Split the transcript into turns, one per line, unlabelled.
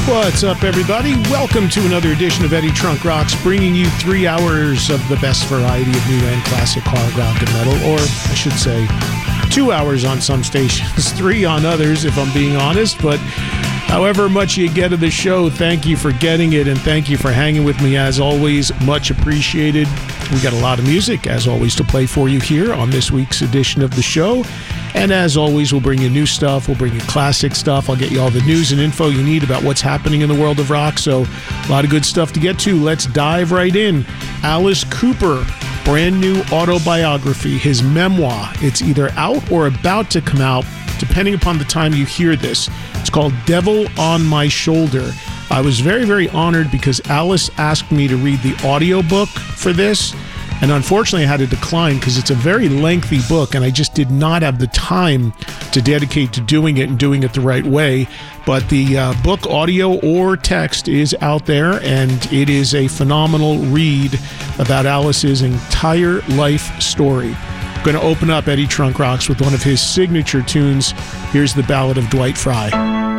What's up, everybody? Welcome to another edition of Eddie Trunk Rocks, bringing you 3 hours of the best variety of new and classic hard rock and metal, or I should say 2 hours on some stations, 3 on others, if I'm being honest. But however much you get of the show, thank you for getting it, and thank you for hanging with me as always. Much appreciated. We got a lot of music, as always, to play for you here on this week's edition of the show. And as always, we'll bring you new stuff. We'll bring you classic stuff. I'll get you all the news and info you need about what's happening in the world of rock. So a lot of good stuff to get to. Let's dive right in. Alice Cooper, brand new autobiography, his memoir. It's either out or about to come out, depending upon the time you hear this. It's called Devil on My Shoulder. I was very, very honored because Alice asked me to read the audiobook for this. And unfortunately, I had to decline because it's a very lengthy book, and I just did not have the time to dedicate to doing it and doing it the right way. But the book, audio or text, is out there, and it is a phenomenal read about Alice's entire life story. I'm going to open up Eddie Trunk Rocks with one of his signature tunes. Here's the Ballad of Dwight Fry.